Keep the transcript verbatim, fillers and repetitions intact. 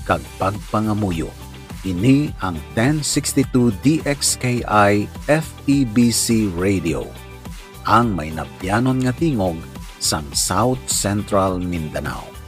kag pagpangamuyo. Ini ang ten sixty-two D X K I F E B C Radio, ang may nabyanon nga tingog sang South Central Mindanao.